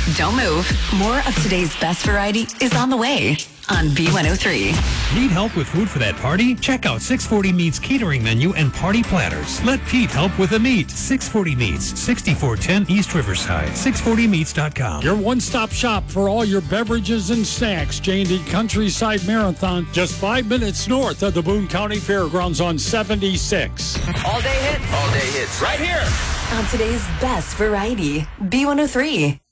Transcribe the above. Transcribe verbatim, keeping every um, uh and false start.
Don't move. More of today's best variety is on the way on B one oh three. Need help with food for that party? Check out six forty Meats catering menu and party platters. Let Pete help with the meat. six forty Meats, sixty-four ten East Riverside, six forty meats dot com. Your one-stop shop for all your beverages and snacks. J and D Countryside Marathon, just five minutes north of the Boone County Fairgrounds on seventy-six. All day hits. All day hits. Right here. On today's best variety, B one oh three.